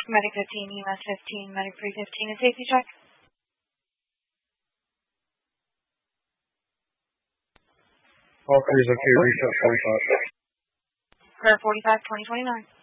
Medic 15, EMS 15, Medic 315, and safety check. All crews okay, reset 45. Clear 45, 2029.